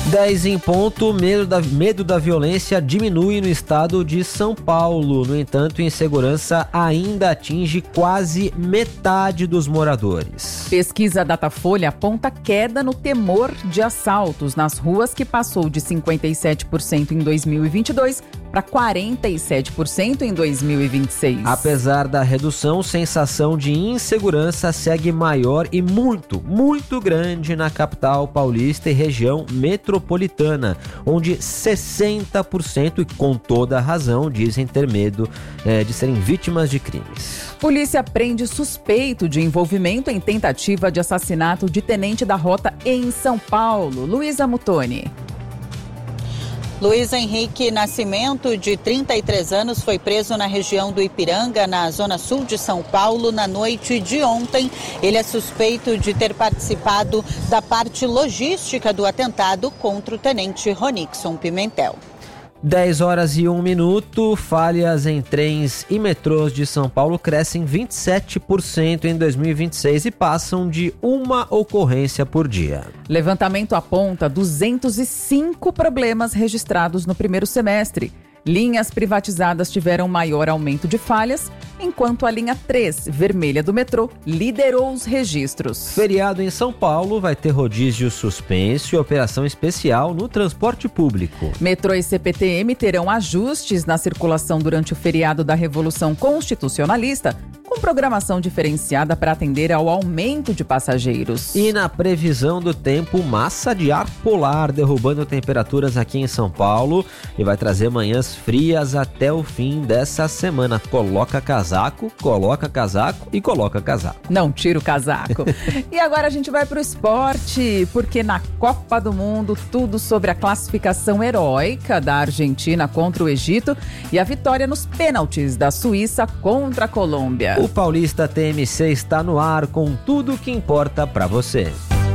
10 em ponto, medo da violência diminui no estado de São Paulo. No entanto, insegurança ainda atinge quase metade dos moradores. Pesquisa Datafolha aponta queda no temor de assaltos nas ruas, que passou de 57% em 2022 para 47% em 2026. Apesar da redução, sensação de insegurança segue maior e muito grande na capital paulista e região metropolitana, onde 60%, e com toda a razão, dizem ter medo de serem vítimas de crimes. Polícia prende suspeito de envolvimento em tentativa de assassinato de tenente da Rota em São Paulo. Luísa Mutoni. Luiz Henrique Nascimento, de 33 anos, foi preso na região do Ipiranga, na zona sul de São Paulo, na noite de ontem. Ele é suspeito de ter participado da parte logística do atentado contra o tenente Ronixon Pimentel. 10 horas e 1 minuto, falhas em trens e metrôs de São Paulo crescem 27% em 2026 e passam de uma ocorrência por dia. Levantamento aponta 205 problemas registrados no primeiro semestre. Linhas privatizadas tiveram maior aumento de falhas, enquanto a linha 3, vermelha do metrô, liderou os registros. Feriado em São Paulo vai ter rodízio suspenso e operação especial no transporte público. Metrô e CPTM terão ajustes na circulação durante o feriado da Revolução Constitucionalista, com programação diferenciada para atender ao aumento de passageiros. E na previsão do tempo, massa de ar polar derrubando temperaturas aqui em São Paulo e vai trazer manhãs frias até o fim dessa semana. Coloca casaco e coloca casaco. Não tira o casaco. E agora a gente vai para o esporte, porque na Copa do Mundo, tudo sobre a classificação heróica da Argentina contra o Egito e a vitória nos pênaltis da Suíça contra a Colômbia. O Paulista TMC está no ar com tudo que importa para você.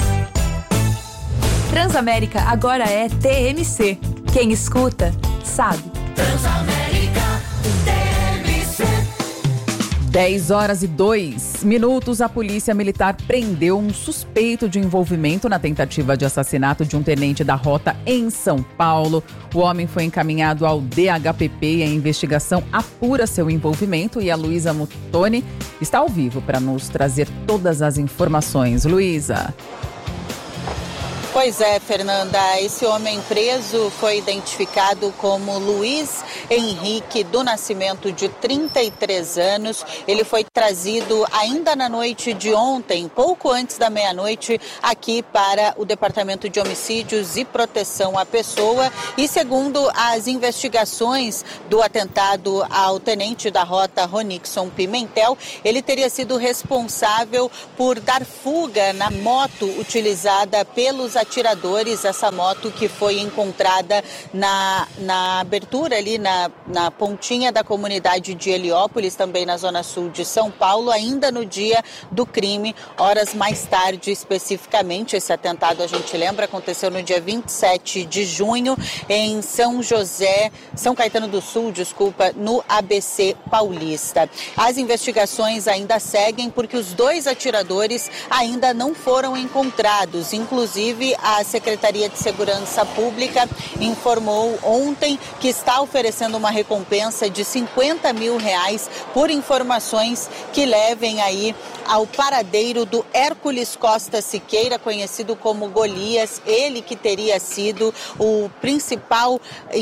Transamérica agora é TMC. Quem escuta, sabe. Transamérica TMC. 10 horas e 2 minutos, a Polícia Militar prendeu um suspeito de envolvimento na tentativa de assassinato de um tenente da Rota em São Paulo. O homem foi encaminhado ao DHPP e a investigação apura seu envolvimento. E a Luísa Mutoni está ao vivo para nos trazer todas as informações. Luísa. Pois é, Fernanda, esse homem preso foi identificado como Luiz Henrique do Nascimento, de 33 anos. Ele foi trazido ainda na noite de ontem, pouco antes da meia-noite, aqui para o Departamento de Homicídios e Proteção à Pessoa. E segundo as investigações do atentado ao tenente da Rota Ronixon Pimentel, ele teria sido responsável por dar fuga na moto utilizada pelos atiradores, essa moto que foi encontrada na abertura ali, na pontinha da comunidade de Heliópolis, também na zona sul de São Paulo, ainda no dia do crime, horas mais tarde especificamente. Esse atentado, a gente lembra, aconteceu no dia 27 de junho em São Caetano do Sul, no ABC Paulista. As investigações ainda seguem porque os dois atiradores ainda não foram encontrados. Inclusive, a Secretaria de Segurança Pública informou ontem que está oferecendo uma recompensa de R$50 mil por informações que levem aí ao paradeiro do Hércules Costa Siqueira, conhecido como Golias, ele que teria sido o principal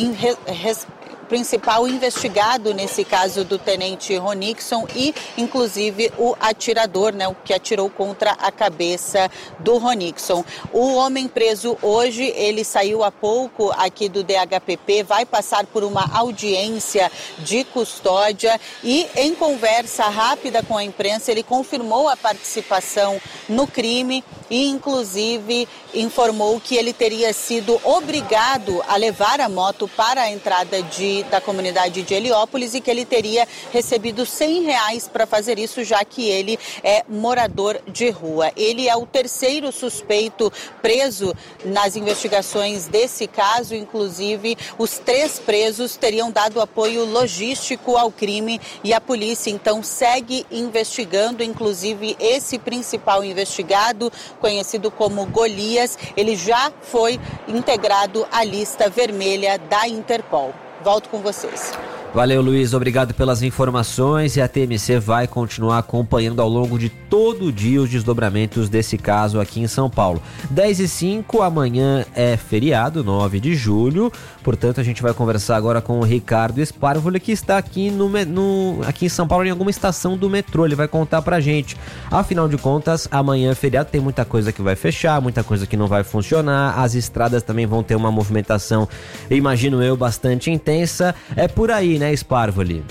investigado nesse caso do tenente Ronixon e, inclusive, o atirador, o que atirou contra a cabeça do Ronixon. O homem preso hoje, ele saiu há pouco aqui do DHPP, vai passar por uma audiência de custódia e, em conversa rápida com a imprensa, ele confirmou a participação no crime e, inclusive, informou que ele teria sido obrigado a levar a moto para a entrada da comunidade de Heliópolis e que ele teria recebido R$100 para fazer isso, já que ele é morador de rua. Ele é o terceiro suspeito preso nas investigações desse caso. Inclusive, os 3 presos teriam dado apoio logístico ao crime e a polícia, então, segue investigando. Inclusive, esse principal investigado conhecido como Golias. Ele já foi integrado à lista vermelha da Interpol. Volto com vocês. Valeu, Luiz, obrigado pelas informações, e a TMC vai continuar acompanhando ao longo de todo o dia os desdobramentos desse caso aqui em São Paulo. 10h05, amanhã é feriado, 9 de julho, portanto a gente vai conversar agora com o Ricardo Sparvoli, que está aqui, aqui em São Paulo, em alguma estação do metrô. Ele vai contar pra gente. Afinal de contas, amanhã é feriado, tem muita coisa que vai fechar, muita coisa que não vai funcionar, as estradas também vão ter uma movimentação, imagino eu, bastante intensa. É por aí, né, Sparvoli?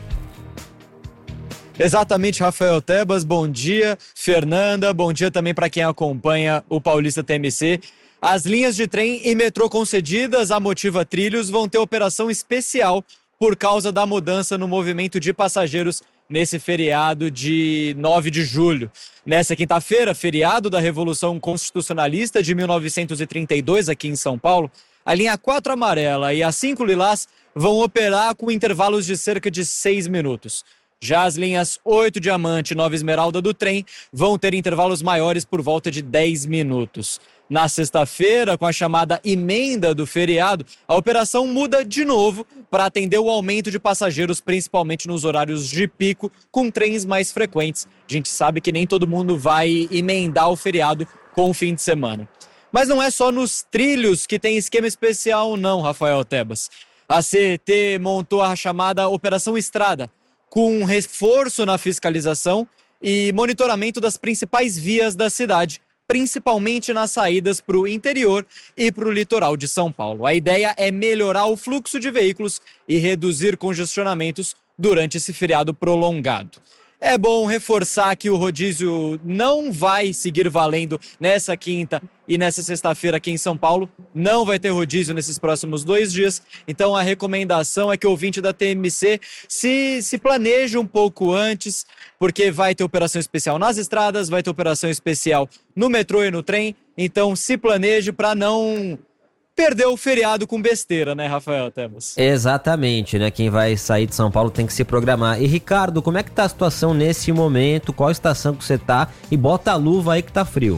Exatamente, Rafael Tebas, bom dia. Fernanda, bom dia também para quem acompanha o Paulista TMC. As linhas de trem e metrô concedidas à Motiva Trilhos vão ter operação especial por causa da mudança no movimento de passageiros nesse feriado de 9 de julho. Nessa quinta-feira, feriado da Revolução Constitucionalista de 1932 aqui em São Paulo, a linha 4 amarela e a 5 lilás vão operar com intervalos de cerca de 6 minutos. Já as linhas 8 diamante e 9 esmeralda do trem vão ter intervalos maiores por volta de 10 minutos. Na sexta-feira, com a chamada emenda do feriado, a operação muda de novo para atender o aumento de passageiros, principalmente nos horários de pico, com trens mais frequentes. A gente sabe que nem todo mundo vai emendar o feriado com o fim de semana. Mas não é só nos trilhos que tem esquema especial não, Rafael Tebas. A CET montou a chamada Operação Estrada, com um reforço na fiscalização e monitoramento das principais vias da cidade, principalmente nas saídas para o interior e para o litoral de São Paulo. A ideia é melhorar o fluxo de veículos e reduzir congestionamentos durante esse feriado prolongado. É bom reforçar que o rodízio não vai seguir valendo nessa quinta e nessa sexta-feira aqui em São Paulo. Não vai ter rodízio nesses próximos 2 dias. Então a recomendação é que o ouvinte da TMC se planeje um pouco antes, porque vai ter operação especial nas estradas, vai ter operação especial no metrô e no trem. Então se planeje para não perdeu o feriado com besteira, né, Rafael Tebas? Exatamente, né? Quem vai sair de São Paulo tem que se programar. E, Ricardo, como é que tá a situação nesse momento? Qual estação que você tá? E bota a luva aí que tá frio.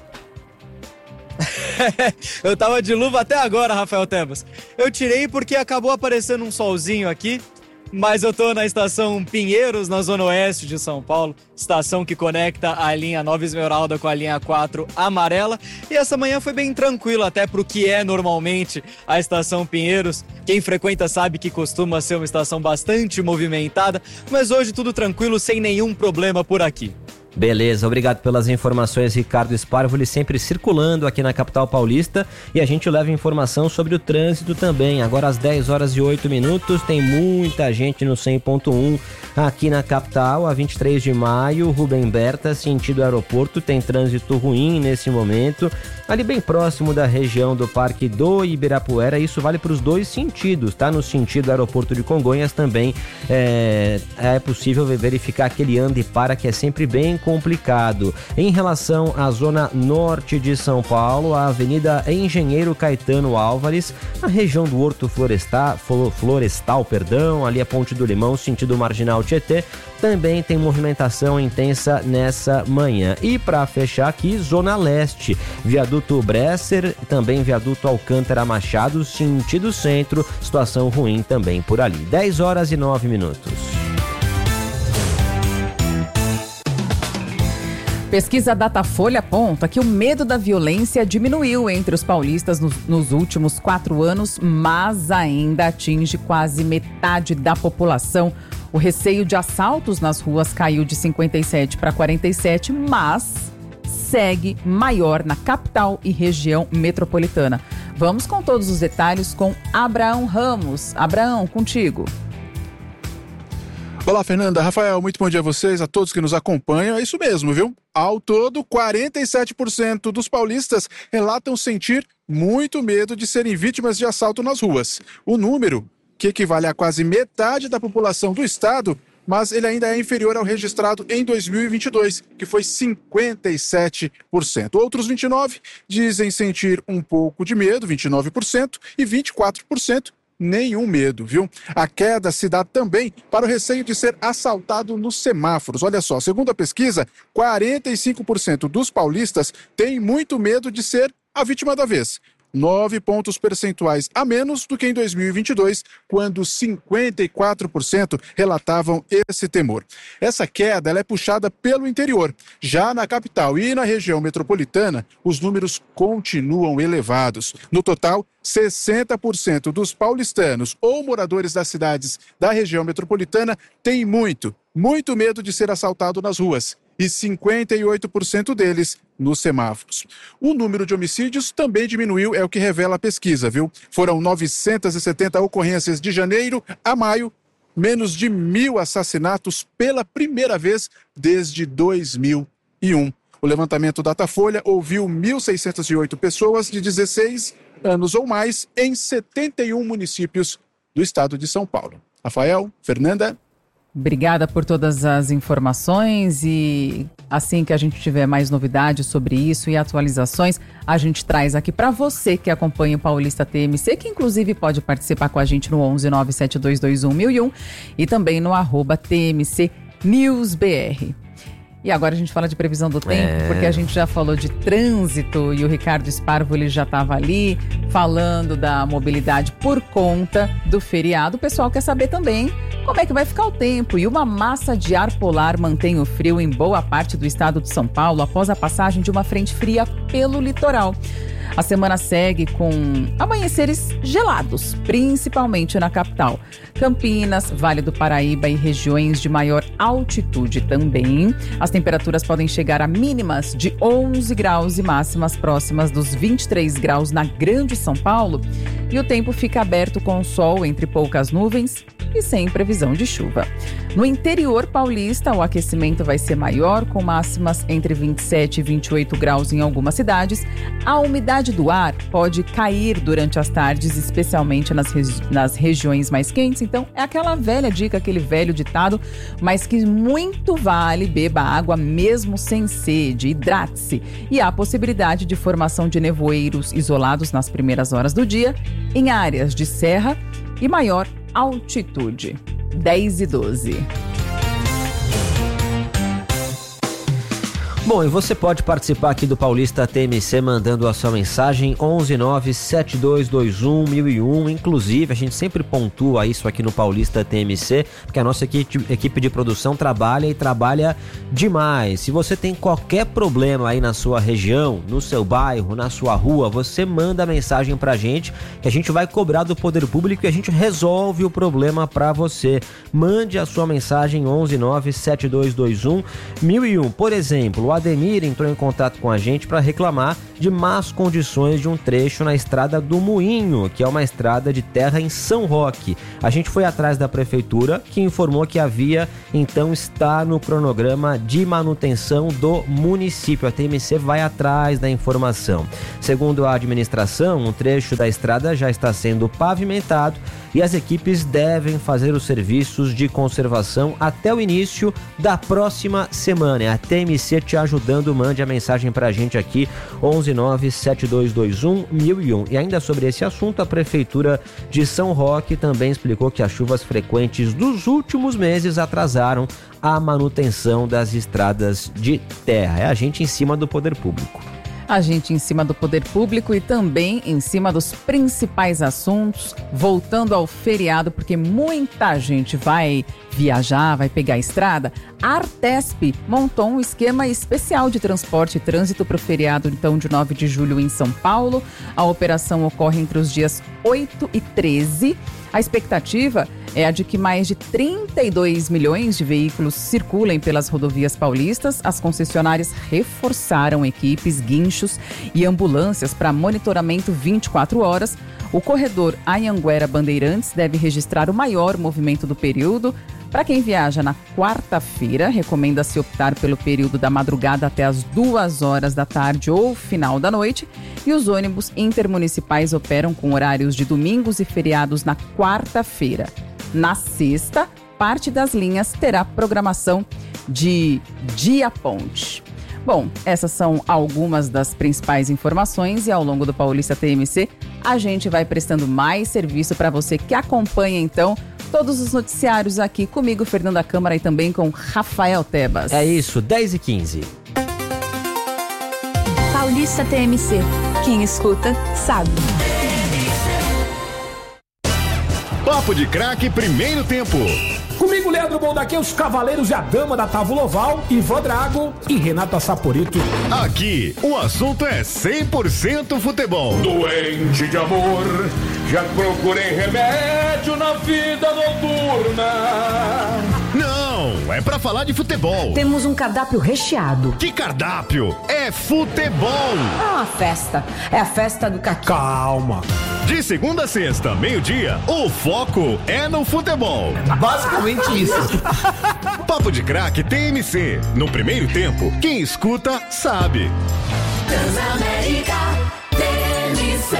Eu tava de luva até agora, Rafael Tebas. Eu tirei porque acabou aparecendo um solzinho aqui, mas eu tô na estação Pinheiros, na zona oeste de São Paulo, estação que conecta a linha 9 esmeralda com a linha 4 amarela, e essa manhã foi bem tranquila até pro que é normalmente a estação Pinheiros. Quem frequenta sabe que costuma ser uma estação bastante movimentada, mas hoje tudo tranquilo, sem nenhum problema por aqui. Beleza, obrigado pelas informações, Ricardo Sparvoli, sempre circulando aqui na capital paulista, e a gente leva informação sobre o trânsito também. Agora às 10h08, tem muita gente no 100.1 aqui na capital. A 23 de maio, Rubem Berta, sentido aeroporto, tem trânsito ruim nesse momento, ali bem próximo da região do Parque do Ibirapuera. Isso vale para os dois sentidos, tá? No sentido aeroporto de Congonhas também é possível verificar aquele anda e para, que é sempre bem complicado. Em relação à zona norte de São Paulo, a Avenida Engenheiro Caetano Álvares, a região do Horto Florestal, ali a Ponte do Limão, sentido Marginal Tietê, também tem movimentação intensa nessa manhã. E para fechar aqui, zona leste, viaduto Bresser, também viaduto Alcântara Machado, sentido centro, situação ruim também por ali. 10h09. Pesquisa Datafolha aponta que o medo da violência diminuiu entre os paulistas nos últimos 4 anos, mas ainda atinge quase metade da população. O receio de assaltos nas ruas caiu de 57 para 47, mas segue maior na capital e região metropolitana. Vamos com todos os detalhes com Abraão Ramos. Abraão, contigo. Olá, Fernanda, Rafael, muito bom dia a vocês, a todos que nos acompanham. É isso mesmo, viu? Ao todo, 47% dos paulistas relatam sentir muito medo de serem vítimas de assalto nas ruas. O número, que equivale a quase metade da população do estado, mas ele ainda é inferior ao registrado em 2022, que foi 57%. Outros 29% dizem sentir um pouco de medo, 29%, e 24% nenhum medo, viu? A queda se dá também para o receio de ser assaltado nos semáforos. Olha só, segundo a pesquisa, 45% dos paulistas têm muito medo de ser a vítima da vez. 9 pontos percentuais a menos do que em 2022, quando 54% relatavam esse temor. Essa queda ela é puxada pelo interior. Já na capital e na região metropolitana, os números continuam elevados. No total, 60% dos paulistanos ou moradores das cidades da região metropolitana têm muito medo de ser assaltado nas ruas. E 58% deles nos semáforos. O número de homicídios também diminuiu, é o que revela a pesquisa, viu? Foram 970 ocorrências de janeiro a maio, menos de 1.000 assassinatos pela primeira vez desde 2001. O levantamento Datafolha ouviu 1.608 pessoas de 16 anos ou mais em 71 municípios do estado de São Paulo. Rafael, Fernanda. Obrigada por todas as informações e assim que a gente tiver mais novidades sobre isso e atualizações, a gente traz aqui para você que acompanha o Paulista TMC, que inclusive pode participar com a gente no 11972211001 e também no @TMCNewsBR. E agora a gente fala de previsão do tempo, porque a gente já falou de trânsito e o Ricardo Sparvo ele já estava ali falando da mobilidade por conta do feriado. O pessoal quer saber também como é que vai ficar o tempo. E uma massa de ar polar mantém o frio em boa parte do estado de São Paulo após a passagem de uma frente fria pelo litoral. A semana segue com amanheceres gelados, principalmente na capital. Campinas, Vale do Paraíba e regiões de maior altitude também. As temperaturas podem chegar a mínimas de 11 graus e máximas próximas dos 23 graus na Grande São Paulo. E o tempo fica aberto com sol entre poucas nuvens e sem previsão de chuva. No interior paulista, o aquecimento vai ser maior, com máximas entre 27 e 28 graus em algumas cidades. A umidade do ar pode cair durante as tardes, especialmente nas regiões mais quentes. Então, é aquela velha dica, aquele velho ditado, mas que muito vale: beba água mesmo sem sede, hidrate-se. E há possibilidade de formação de nevoeiros isolados nas primeiras horas do dia, em áreas de serra e maior altitude. 10 e 12. Bom, e você pode participar aqui do Paulista TMC mandando a sua mensagem 11972211001. Inclusive, a gente sempre pontua isso aqui no Paulista TMC, porque a nossa equipe de produção trabalha demais. Se você tem qualquer problema aí na sua região, no seu bairro, na sua rua, você manda mensagem pra gente, que a gente vai cobrar do poder público e a gente resolve o problema pra você. Mande a sua mensagem 11972211001. Por exemplo, o Ademir entrou em contato com a gente para reclamar de más condições de um trecho na estrada do Moinho, que é uma estrada de terra em São Roque. A gente foi atrás da prefeitura, que informou que a via então está no cronograma de manutenção do município. A TMC vai atrás da informação. Segundo a administração, um trecho da estrada já está sendo pavimentado e as equipes devem fazer os serviços de conservação até o início da próxima semana. É a TMC te ajudando. Mande a mensagem pra gente aqui, 11972211001. E ainda sobre esse assunto, a Prefeitura de São Roque também explicou que as chuvas frequentes dos últimos meses atrasaram a manutenção das estradas de terra. É a gente em cima do poder público. A gente em cima do poder público e também em cima dos principais assuntos, voltando ao feriado, porque muita gente vai viajar, vai pegar a estrada. A Artesp montou um esquema especial de transporte e trânsito para o feriado, então, de 9 de julho em São Paulo. A operação ocorre entre os dias 8 e 13. A expectativa é a de que mais de 32 milhões de veículos circulem pelas rodovias paulistas. As concessionárias reforçaram equipes, guinchos e ambulâncias para monitoramento 24 horas. O corredor Anhanguera-Bandeirantes deve registrar o maior movimento do período. Para quem viaja na quarta-feira, recomenda-se optar pelo período da madrugada até as 2 horas da tarde ou final da noite. E os ônibus intermunicipais operam com horários de domingos e feriados na quarta-feira. Na sexta, parte das linhas terá programação de dia ponte. Bom, essas são algumas das principais informações e ao longo do Paulista TMC a gente vai prestando mais serviço para você que acompanha então todos os noticiários aqui comigo, Fernanda Câmara, e também com Rafael Tebas. É isso, 10h15. Paulista TMC. Quem escuta, sabe. Papo de Craque, primeiro tempo. Comigo, Leandro Bondaquim, os Cavaleiros e a Dama da Távola Oval, Ivan Drago e Renato Assaporito. Aqui, o assunto é 100% futebol. Doente de amor, já procurei remédio na vida noturna. Não, é pra falar de futebol. Temos um cardápio recheado. Que cardápio? É futebol. É uma festa. É a festa do Caqui. Calma. De segunda a sexta, meio-dia, o foco é no futebol. Basicamente isso. Papo de Craque TMC. No primeiro tempo, quem escuta sabe. Transamérica TMC.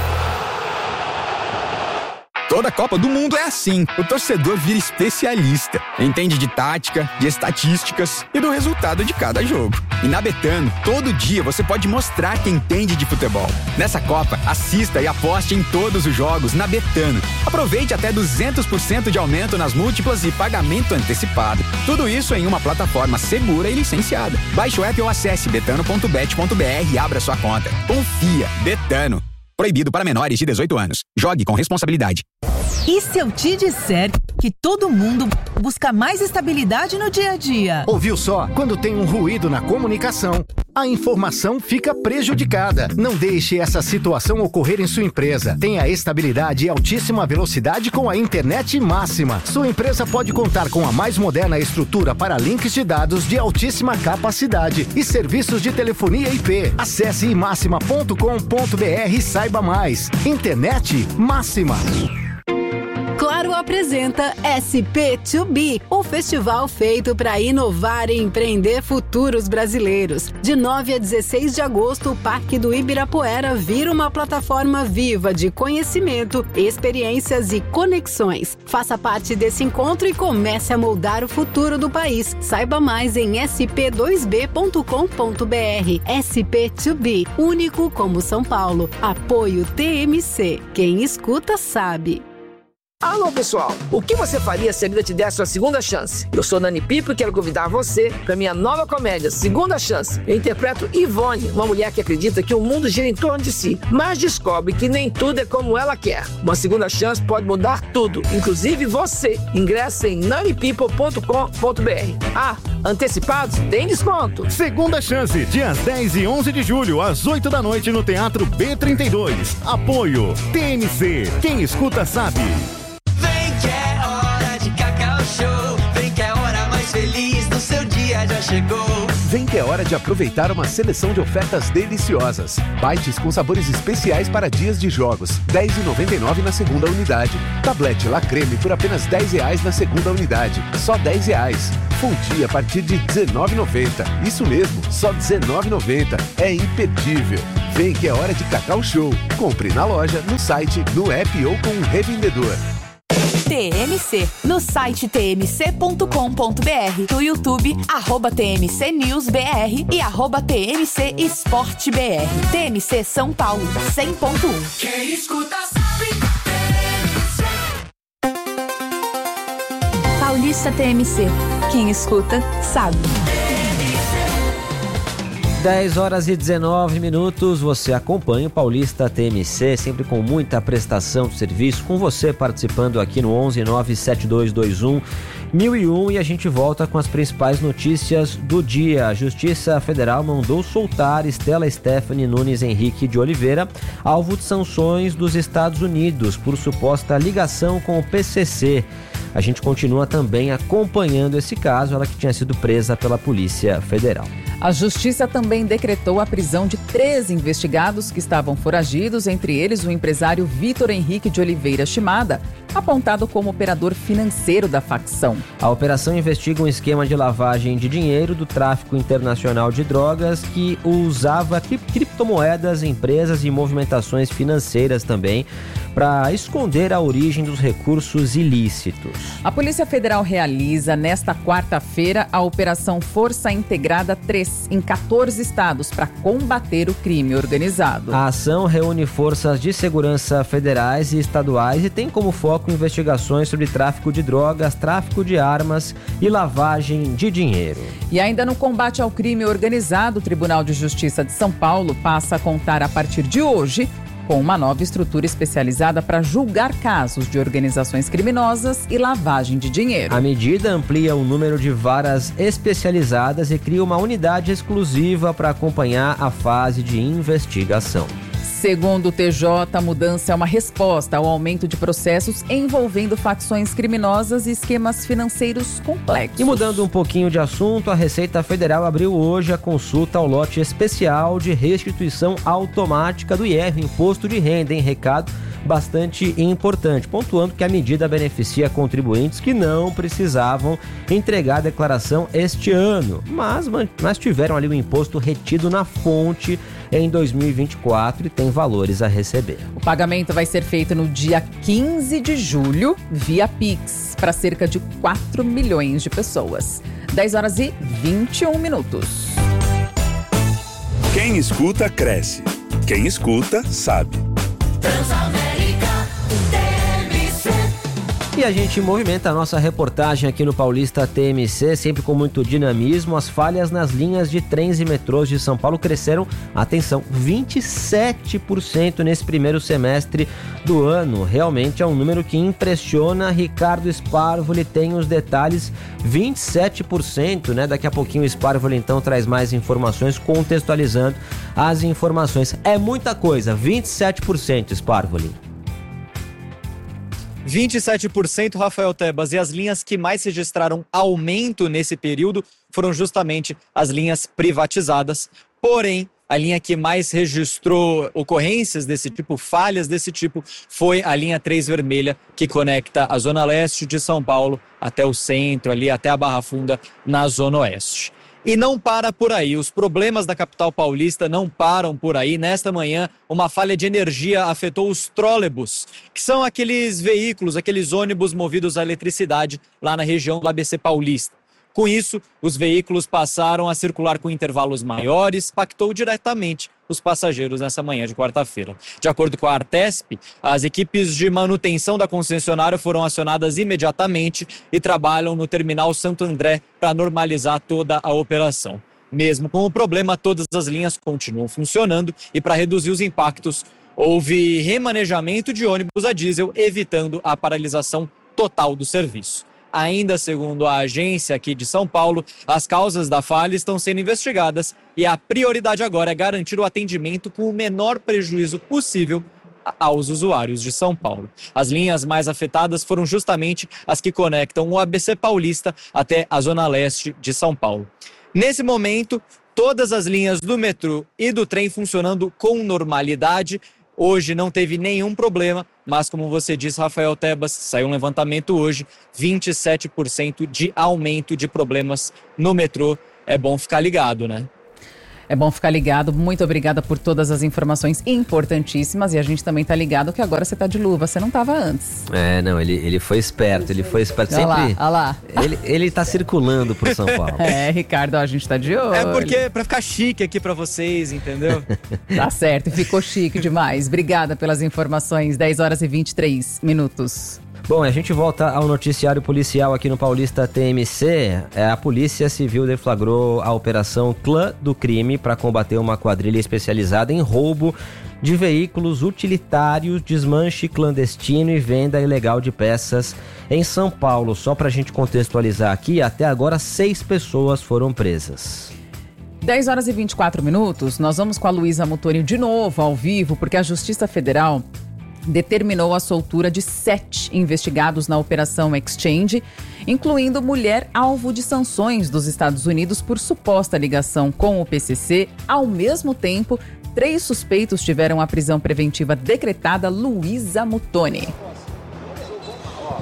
Toda Copa do Mundo é assim. O torcedor vira especialista. Entende de tática, de estatísticas e do resultado de cada jogo. E na Betano, todo dia você pode mostrar que entende de futebol. Nessa Copa, assista e aposte em todos os jogos na Betano. Aproveite até 200% de aumento nas múltiplas e pagamento antecipado. Tudo isso em uma plataforma segura e licenciada. Baixe o app ou acesse betano.bet.br e abra sua conta. Confia. Betano. Proibido para menores de 18 anos. Jogue com responsabilidade. E se eu te disser que todo mundo busca mais estabilidade no dia a dia? Ouviu só? Quando tem um ruído na comunicação, a informação fica prejudicada. Não deixe essa situação ocorrer em sua empresa. Tenha estabilidade e altíssima velocidade com a internet máxima. Sua empresa pode contar com a mais moderna estrutura para links de dados de altíssima capacidade e serviços de telefonia IP. Acesse imaxima.com.br e saiba mais. Internet máxima. Claro apresenta SP2B, o festival feito para inovar e empreender futuros brasileiros. De 9 a 16 de agosto, o Parque do Ibirapuera vira uma plataforma viva de conhecimento, experiências e conexões. Faça parte desse encontro e comece a moldar o futuro do país. Saiba mais em sp2b.com.br. SP2B, único como São Paulo. Apoio TMC. Quem escuta sabe. Alô, pessoal! O que você faria se a vida te desse uma segunda chance? Eu sou Nani Pipo e quero convidar você para minha nova comédia, Segunda Chance. Eu interpreto Ivone, uma mulher que acredita que o mundo gira em torno de si, mas descobre que nem tudo é como ela quer. Uma segunda chance pode mudar tudo, inclusive você. Ingresse em nanipipo.com.br. Ah, antecipados? Tem desconto! Segunda Chance, dias 10 e 11 de julho, às 8 da noite no Teatro B32. Apoio TMC. Quem escuta sabe. Vem que é hora mais feliz do seu dia já chegou. Vem que é hora de aproveitar uma seleção de ofertas deliciosas. Bites com sabores especiais para dias de jogos. R$ 10,99 na segunda unidade. Tablete La Creme por apenas R$ 10 na segunda unidade. Só R$ 10. Fondue a partir de R$ 19,90. Isso mesmo, só R$ 19,90. É imperdível. Vem que é hora de Cacau Show. Compre na loja, no site, no app ou com um revendedor. TMC, no site tmc.com.br, no YouTube, @TMCNewsBR e @TMCEsporteBR. TMC São Paulo, 100.1. Quem escuta sabe. Paulista TMC, quem escuta sabe. 10h19, você acompanha o Paulista TMC, sempre com muita prestação de serviço, com você participando aqui no 11-97221-1001 e a gente volta com as principais notícias do dia. A Justiça Federal mandou soltar Estela Stephanie Nunes Henrique de Oliveira, alvo de sanções dos Estados Unidos por suposta ligação com o PCC. A gente continua também acompanhando esse caso, ela que tinha sido presa pela Polícia Federal. A Justiça também decretou a prisão de 3 investigados que estavam foragidos, entre eles o empresário Vitor Henrique de Oliveira Shimada, apontado como operador financeiro da facção. A operação investiga um esquema de lavagem de dinheiro do tráfico internacional de drogas que usava criptomoedas, empresas e movimentações financeiras também para esconder a origem dos recursos ilícitos. A Polícia Federal realiza nesta quarta-feira a Operação Força Integrada 3, em 14 estados para combater o crime organizado. A ação reúne forças de segurança federais e estaduais e tem como foco investigações sobre tráfico de drogas, tráfico de armas e lavagem de dinheiro. E ainda no combate ao crime organizado, o Tribunal de Justiça de São Paulo passa a contar a partir de hoje com uma nova estrutura especializada para julgar casos de organizações criminosas e lavagem de dinheiro. A medida amplia o número de varas especializadas e cria uma unidade exclusiva para acompanhar a fase de investigação. Segundo o TJ, a mudança é uma resposta ao aumento de processos envolvendo facções criminosas e esquemas financeiros complexos. E mudando um pouquinho de assunto, a Receita Federal abriu hoje a consulta ao lote especial de restituição automática do IR, Imposto de Renda, em recado bastante importante, pontuando que a medida beneficia contribuintes que não precisavam entregar a declaração este ano, mas tiveram ali o imposto retido na fonte em 2024 e tem valores a receber. O pagamento vai ser feito no dia 15 de julho via Pix para cerca de 4 milhões de pessoas. 10 horas e 21 minutos. Quem escuta, cresce. Quem escuta, sabe. E a gente movimenta a nossa reportagem aqui no Paulista TMC, sempre com muito dinamismo. As falhas nas linhas de trens e metrôs de São Paulo cresceram, atenção, 27% nesse primeiro semestre do ano. Realmente é um número que impressiona. Ricardo Sparvoli tem os detalhes, 27%, né? Daqui a pouquinho o Sparvoli então traz mais informações, contextualizando as informações. É muita coisa, 27%, Sparvoli. 27%, Rafael Tebas, e as linhas que mais registraram aumento nesse período foram justamente as linhas privatizadas. Porém, a linha que mais registrou ocorrências desse tipo, falhas desse tipo, foi a linha 3 vermelha, que conecta a Zona Leste de São Paulo até o centro, ali até a Barra Funda, na Zona Oeste. E não para por aí, os problemas da capital paulista não param por aí. Nesta manhã, uma falha de energia afetou os trólebus, que são aqueles veículos, aqueles ônibus movidos a eletricidade lá na região do ABC Paulista. Com isso, os veículos passaram a circular com intervalos maiores, impactou diretamente os passageiros nessa manhã de quarta-feira. De acordo com a Artesp, as equipes de manutenção da concessionária foram acionadas imediatamente e trabalham no terminal Santo André para normalizar toda a operação. Mesmo com o problema, todas as linhas continuam funcionando e para reduzir os impactos, houve remanejamento de ônibus a diesel, evitando a paralisação total do serviço. Ainda segundo a agência aqui de São Paulo, as causas da falha estão sendo investigadas e a prioridade agora é garantir o atendimento com o menor prejuízo possível aos usuários de São Paulo. As linhas mais afetadas foram justamente as que conectam o ABC Paulista até a Zona Leste de São Paulo. Nesse momento, todas as linhas do metrô e do trem funcionando com normalidade. Hoje não teve nenhum problema, mas como você disse, Rafael Tebas, saiu um levantamento hoje, 27% de aumento de problemas no metrô. É bom ficar ligado, né? É bom ficar ligado. Muito obrigada por todas as informações importantíssimas. E a gente também tá ligado que agora você tá de luva. Você não tava antes. Não, ele foi esperto. Ele foi esperto. Sempre. Olha lá. Ele tá circulando por São Paulo. Ricardo, a gente tá de olho. É porque pra ficar chique aqui pra vocês, entendeu? Tá certo, ficou chique demais. Obrigada pelas informações. 10 horas e 23 minutos. Bom, a gente volta ao noticiário policial aqui no Paulista TMC. A Polícia Civil deflagrou a Operação Clã do Crime para combater uma quadrilha especializada em roubo de veículos utilitários, desmanche clandestino e venda ilegal de peças em São Paulo. Só para a gente contextualizar aqui, até agora 6 pessoas foram presas. 10 horas e 24 minutos, nós vamos com a Luísa Mutoni de novo ao vivo, porque a Justiça Federal determinou a soltura de 7 investigados na Operação Exchange, incluindo mulher alvo de sanções dos Estados Unidos por suposta ligação com o PCC. Ao mesmo tempo, 3 suspeitos tiveram a prisão preventiva decretada. Luísa Mutoni.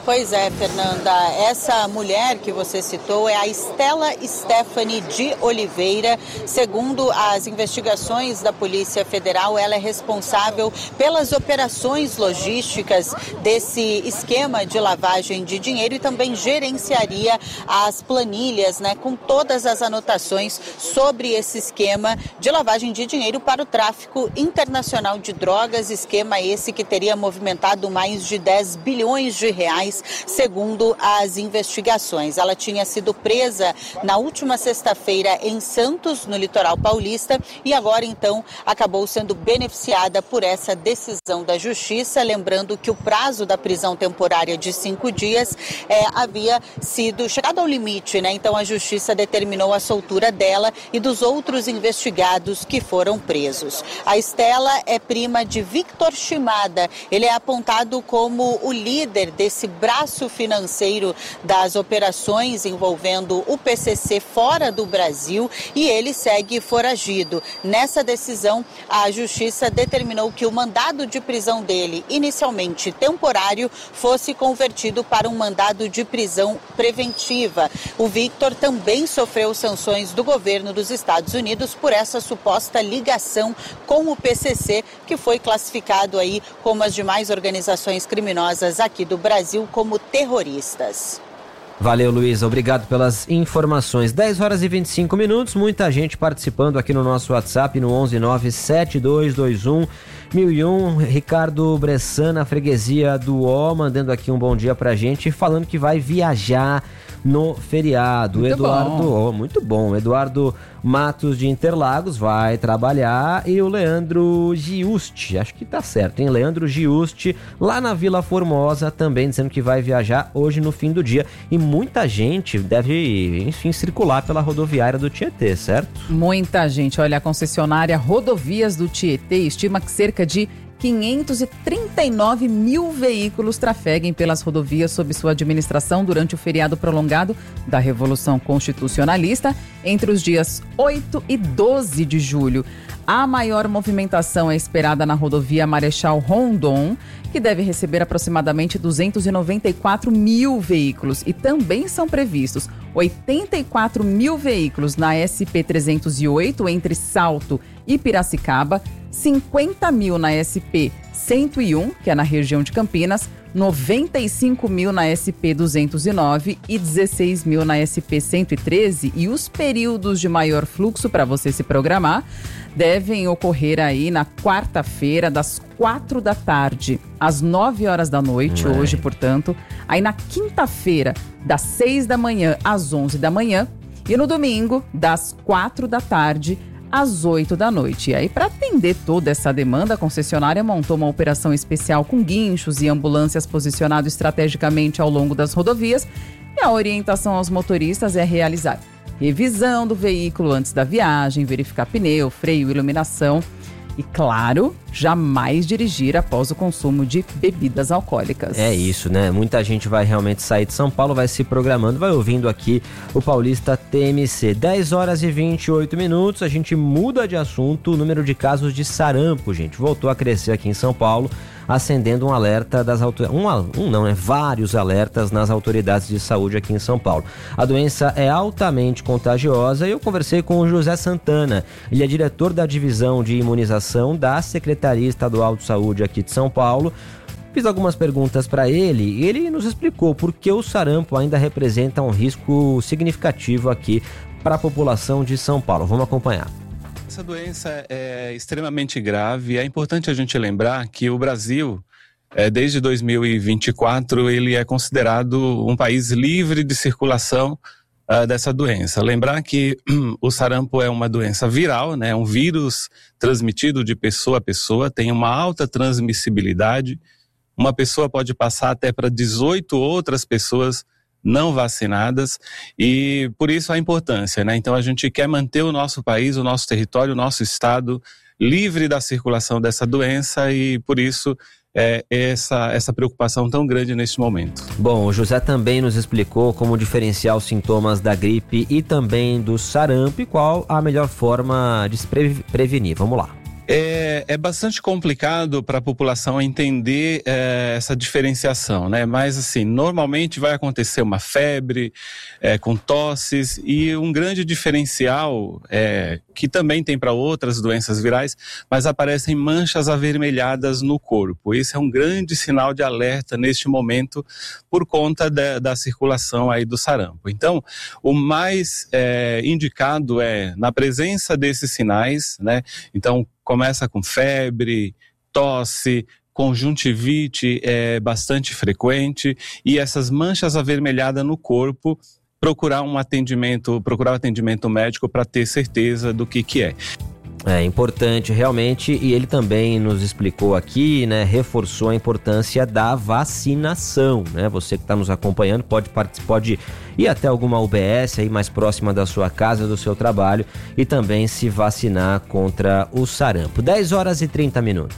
Pois é, Fernanda, essa mulher que você citou é a Estela Stephanie de Oliveira. Segundo as investigações da Polícia Federal, ela é responsável pelas operações logísticas desse esquema de lavagem de dinheiro e também gerenciaria as planilhas, né, com todas as anotações sobre esse esquema de lavagem de dinheiro para o tráfico internacional de drogas, esquema esse que teria movimentado mais de 10 bilhões de reais, segundo as investigações. Ela tinha sido presa na última sexta-feira em Santos, no litoral paulista, e agora então acabou sendo beneficiada por essa decisão da Justiça, lembrando que o prazo da prisão temporária de 5 dias havia sido chegado ao limite, né? Então a Justiça determinou a soltura dela e dos outros investigados que foram presos. A Estela é prima de Victor Shimada. Ele é apontado como o líder desse braço financeiro das operações envolvendo o PCC fora do Brasil e ele segue foragido. Nessa decisão, a Justiça determinou que o mandado de prisão dele, inicialmente temporário, fosse convertido para um mandado de prisão preventiva. O Victor também sofreu sanções do governo dos Estados Unidos por essa suposta ligação com o PCC, que foi classificado aí como as demais organizações criminosas aqui do Brasil como terroristas. Valeu, Luísa. Obrigado pelas informações. 10 horas e 25 minutos. Muita gente participando aqui no nosso WhatsApp no 11972211001. Ricardo Bressana, freguesia do Ó, mandando aqui um bom dia pra gente, falando que vai viajar no feriado. Muito Eduardo, bom. Muito bom. Eduardo Matos de Interlagos vai trabalhar e o Leandro Giusti, acho que tá certo, hein? Leandro Giusti, lá na Vila Formosa, também dizendo que vai viajar hoje no fim do dia. E muita gente deve, enfim, circular pela rodoviária do Tietê, certo? Muita gente. Olha, a concessionária Rodovias do Tietê estima que cerca de 539 mil veículos trafeguem pelas rodovias sob sua administração durante o feriado prolongado da Revolução Constitucionalista entre os dias 8 e 12 de julho. A maior movimentação é esperada na rodovia Marechal Rondon, que deve receber aproximadamente 294 mil veículos. E também são previstos 84 mil veículos na SP-308 entre Salto e Piracicaba, 50 mil na SP-101, que é na região de Campinas, 95 mil na SP-209 e 16 mil na SP-113. E os períodos de maior fluxo para você se programar devem ocorrer aí na quarta-feira, das 4 da tarde às 9 horas da noite, hoje, portanto. Aí na quinta-feira, das 6 da manhã às 11 da manhã. E no domingo, das 4 da tarde às 8 da noite. E aí, para atender toda essa demanda, a concessionária montou uma operação especial com guinchos e ambulâncias posicionados estrategicamente ao longo das rodovias. E a orientação aos motoristas é realizar revisão do veículo antes da viagem, verificar pneu, freio, iluminação e, claro, jamais dirigir após o consumo de bebidas alcoólicas. É isso, né? Muita gente vai realmente sair de São Paulo, vai se programando, vai ouvindo aqui o Paulista TMC. 10 horas e 28 minutos, a gente muda de assunto. O número de casos de sarampo, gente, voltou a crescer aqui em São Paulo, acendendo um alerta das autoridades, vários alertas nas autoridades de saúde aqui em São Paulo. A doença é altamente contagiosa e eu conversei com o José Santana, ele é diretor da divisão de imunização da Secretaria Estadual de Saúde aqui de São Paulo. Fiz algumas perguntas para ele e ele nos explicou por que o sarampo ainda representa um risco significativo aqui para a população de São Paulo. Vamos acompanhar. Essa doença é extremamente grave. É importante a gente lembrar que o Brasil, desde 2024, ele é considerado um país livre de circulação dessa doença. Lembrar que o sarampo é uma doença viral, né? Um vírus transmitido de pessoa a pessoa, tem uma alta transmissibilidade. Uma pessoa pode passar até para 18 outras pessoas não vacinadas e por isso a importância, né? Então a gente quer manter o nosso país, o nosso território, o nosso estado livre da circulação dessa doença e por isso essa preocupação tão grande neste momento. Bom, o José também nos explicou como diferenciar os sintomas da gripe e também do sarampo e qual a melhor forma de se prevenir. Vamos lá. É bastante complicado para a população entender essa diferenciação, né? Mas assim, normalmente vai acontecer uma febre com tosses, e um grande diferencial que também tem para outras doenças virais, mas aparecem manchas avermelhadas no corpo. Esse é um grande sinal de alerta neste momento por conta da circulação aí do sarampo. Então, o mais indicado é na presença desses sinais, né? Então, começa com febre, tosse, conjuntivite é bastante frequente, e essas manchas avermelhadas no corpo, procurar um atendimento médico para ter certeza do que é. É importante realmente, e ele também nos explicou aqui, né, reforçou a importância da vacinação, né? Você que está nos acompanhando pode ir até alguma UBS aí mais próxima da sua casa, do seu trabalho, e também se vacinar contra o sarampo. 10h30.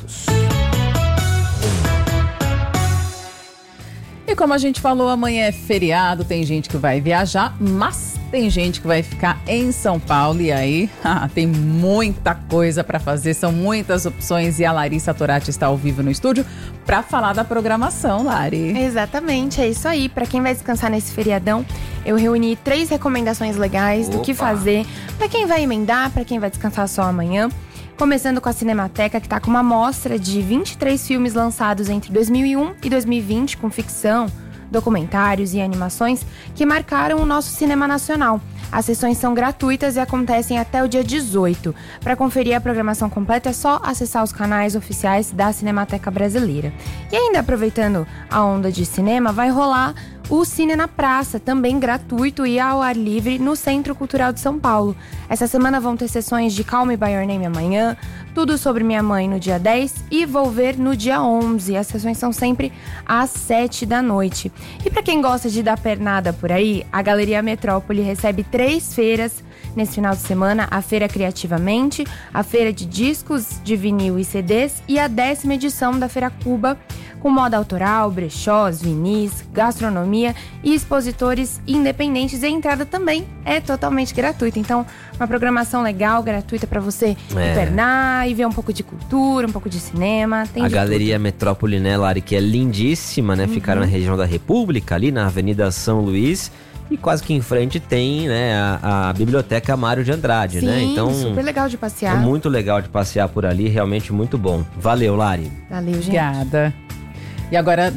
E como a gente falou, amanhã é feriado, tem gente que vai viajar, mas tem gente que vai ficar em São Paulo, e aí tem muita coisa para fazer, são muitas opções, e a Larissa Torati está ao vivo no estúdio para falar da programação, Lari. Exatamente, é isso aí. Para quem vai descansar nesse feriadão, eu reuni 3 recomendações legais do que fazer para quem vai emendar, para quem vai descansar só amanhã. Começando com a Cinemateca, que está com uma amostra de 23 filmes lançados entre 2001 e 2020, com ficção, documentários e animações que marcaram o nosso cinema nacional. As sessões são gratuitas e acontecem até o dia 18. Para conferir a programação completa é só acessar os canais oficiais da Cinemateca Brasileira. E ainda aproveitando a onda de cinema, vai rolar o Cine na Praça, também gratuito e ao ar livre no Centro Cultural de São Paulo. Essa semana vão ter sessões de Call Me By Your Name amanhã, Tudo Sobre Minha Mãe no dia 10 e Vou Ver no dia 11. As sessões são sempre às 7 da noite. E para quem gosta de dar pernada por aí, a Galeria Metrópole recebe 3 feiras nesse final de semana: a Feira Criativamente, a Feira de Discos de Vinil e CDs e a 10ª edição da Feira Cuba, com moda autoral, brechós, vinis, gastronomia e expositores independentes. E a entrada também é totalmente gratuita. Então, uma programação legal, gratuita para você internar e ver um pouco de cultura, um pouco de cinema. Tem a Galeria Metrópole, né, Lari, que é lindíssima, né? Ficar na região da República, ali na Avenida São Luís. E quase que em frente tem, né, a Biblioteca Mário de Andrade, né? Então, super legal de passear. É muito legal de passear por ali, realmente muito bom. Valeu, Lari. Valeu, gente. Obrigada. E agora,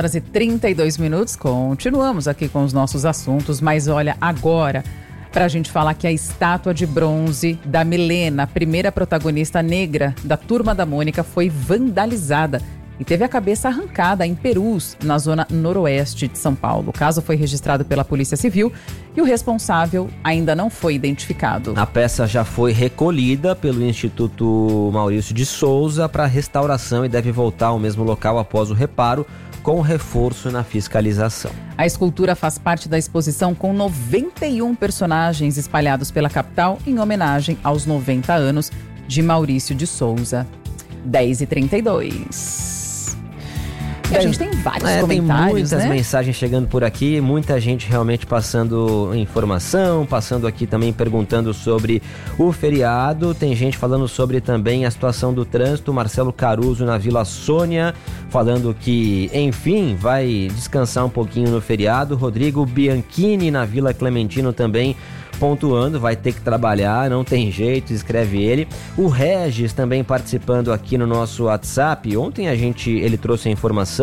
10h32, continuamos aqui com os nossos assuntos, mas olha, agora, pra gente falar que a estátua de bronze da Milena, primeira protagonista negra da Turma da Mônica, foi vandalizada e teve a cabeça arrancada em Perus, na zona noroeste de São Paulo. O caso foi registrado pela Polícia Civil e o responsável ainda não foi identificado. A peça já foi recolhida pelo Instituto Maurício de Souza para restauração e deve voltar ao mesmo local após o reparo, com reforço na fiscalização. A escultura faz parte da exposição com 91 personagens espalhados pela capital em homenagem aos 90 anos de Maurício de Souza. 10h32. A gente tem vários comentários, tem muitas né? mensagens chegando por aqui, muita gente realmente passando informação, passando aqui também perguntando sobre o feriado. Tem gente falando sobre também a situação do trânsito. Marcelo Caruso na Vila Sônia, falando que, enfim, vai descansar um pouquinho no feriado. Rodrigo Bianchini na Vila Clementino também pontuando, vai ter que trabalhar, não tem jeito, escreve ele. O Regis também participando aqui no nosso WhatsApp. Ontem ele trouxe a informação